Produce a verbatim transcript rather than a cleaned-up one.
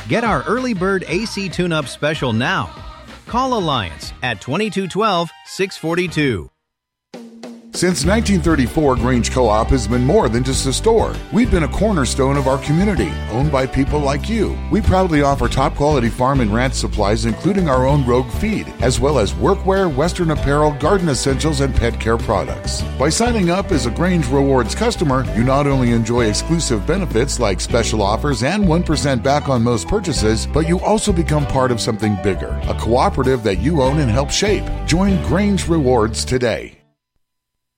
Get our early bird A C tune-up special now. Call Alliance at twenty-two twelve, six forty-two. Since nineteen thirty-four, Grange Co-op has been more than just a store. We've been a cornerstone of our community, owned by people like you. We proudly offer top-quality farm and ranch supplies, including our own Rogue feed, as well as workwear, Western apparel, garden essentials, and pet care products. By signing up as a Grange Rewards customer, you not only enjoy exclusive benefits like special offers and one percent back on most purchases, but you also become part of something bigger, a cooperative that you own and help shape. Join Grange Rewards today.